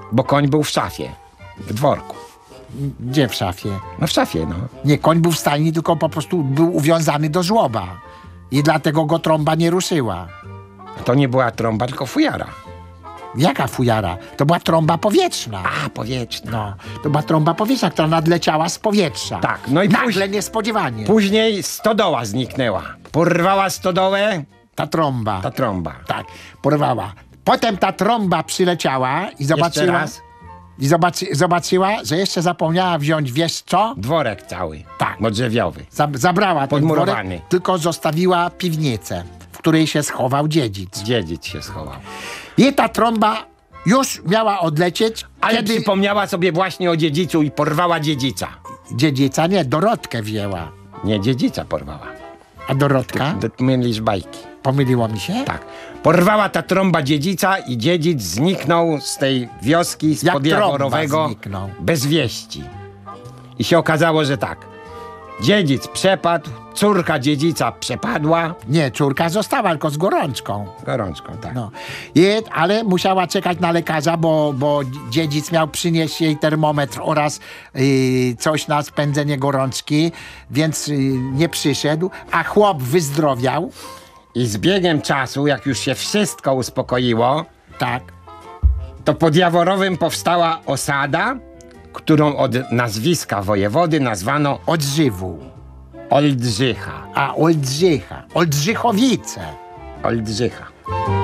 bo koń był w szafie, w dworku. Gdzie w szafie? No w szafie, no. Nie, koń był w stajni, tylko po prostu był uwiązany do żłoba. I dlatego go trąba nie ruszyła. To nie była trąba, tylko fujara. Jaka fujara? To była trąba powietrzna. A, powietrzna. No, to była trąba powietrzna, która nadleciała z powietrza. Tak, no i nagle, niespodziewanie. Później stodoła zniknęła. Porwała stodołę Ta trąba. ta trąba. Tak, porwała. Potem ta trąba przyleciała i zobaczyła... Jeszcze raz. I zobaczyła, że jeszcze zapomniała wziąć, wiesz co? Dworek cały. Tak. Modrzewiowy. Zabrała ten Podmurowany. dworek, tylko zostawiła piwnicę, w której się schował dziedzic. Dziedzic się schował. I ta trąba już miała odlecieć, Ale kiedy... przypomniała sobie właśnie o dziedzicu i porwała dziedzica. Dziedzica nie, Dorotkę wzięła. Nie, dziedzica porwała. A Dorotka? Mylisz bajki. Pomyliło mi się? Tak. Porwała ta trąba dziedzica i dziedzic zniknął z tej wioski, z Jak podjaworowego, trąba zniknął. bez wieści. I się okazało, że tak. Dziedzic przepadł, córka dziedzica przepadła. Nie, córka została tylko z gorączką. Gorączką, tak. No. Ale musiała czekać na lekarza, bo dziedzic miał przynieść jej termometr oraz coś na spędzenie gorączki, więc nie przyszedł, a chłop wyzdrowiał. I z biegiem czasu, jak już się wszystko uspokoiło, Tak. to pod Jaworowym powstała osada, którą od nazwiska wojewody nazwano Odżywu. Oldrzycha. A Oldrzycha. Oldrzychowice. Oldrzycha.